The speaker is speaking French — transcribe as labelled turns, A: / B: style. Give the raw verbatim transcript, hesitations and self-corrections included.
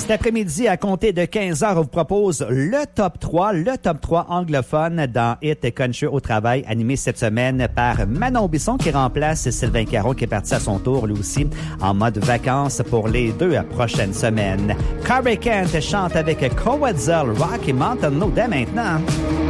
A: Cet après-midi, à compter de quinze heures, on vous propose le top trois, le top trois anglophone dans Hit Country au travail, animé cette semaine par Manon Bisson qui remplace Sylvain Caron qui est parti à son tour, lui aussi, en mode vacances pour les deux prochaines semaines. Carrie Kent chante avec Cowetzel, Rocky Mountain Low dès maintenant.